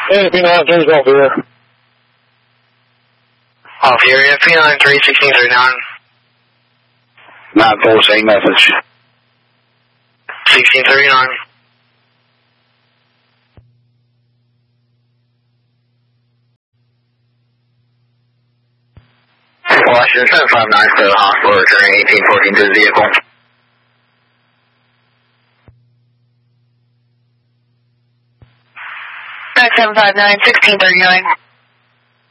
Hey, P9, James off here. Off here, yeah, P9 31639. 9-4, same message. 1639. Washington 759 for the hospital, returning 1814 to the vehicle. 759, 1639.